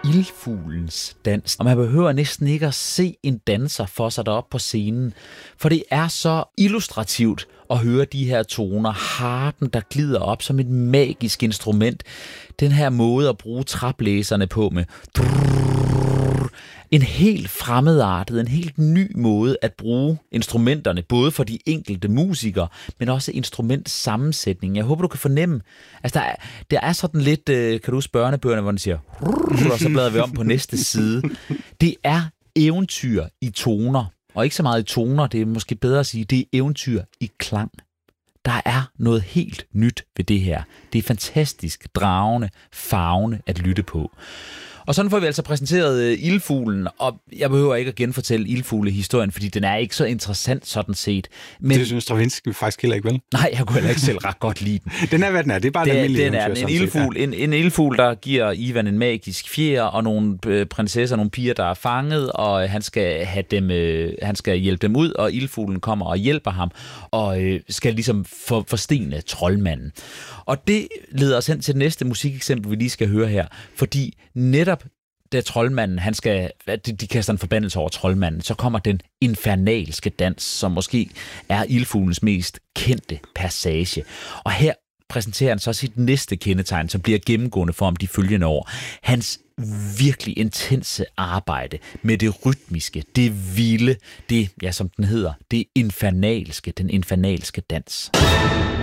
Ildfuglens dans. Og man behøver næsten ikke at se en danser for sig deroppe på scenen, for det er så illustrativt at høre de her toner. Harpen, der glider op som et magisk instrument. Den her måde at bruge traplæserne på med en helt fremmedartet, en helt ny måde at bruge instrumenterne, både for de enkelte musikere, men også instrumentsammensætning. Jeg håber, du kan fornemme, altså der er sådan lidt, kan du huske børnebøgerne, hvor den siger, og så bladrer vi om på næste side. Det er eventyr i toner, og ikke så meget i toner, det er måske bedre at sige, det er eventyr i klang. Der er noget helt nyt ved det her. Det er fantastisk dragende, farvende at lytte på. Og sådan får vi altså præsenteret Ildfuglen, og jeg behøver ikke at genfortælle Ildfugle-historien, fordi den er ikke så interessant sådan set. Men det synes Stravinsky faktisk heller ikke, vel? Nej, jeg kunne heller ikke selv ret godt lide den. Den er, hvad den er. Det er bare en almindelig eventyr. En ildfugl, der giver Ivan en magisk fjer, og nogle prinsesser, nogle piger, der er fanget, og han skal hjælpe dem ud, og Ildfuglen kommer og hjælper ham, og skal ligesom forstene troldmanden. Og det leder os hen til det næste musikeksempel, vi lige skal høre her, fordi netop da troldmanden, de kaster en forbandelse over troldmanden, så kommer den infernalske dans, som måske er Ildfuglens mest kendte passage. Og her præsenterer han så sit næste kendetegn, som bliver gennemgående for ham de følgende år. Hans virkelig intense arbejde med det rytmiske, det vilde, det, ja, som den hedder, det infernalske, den infernalske dans.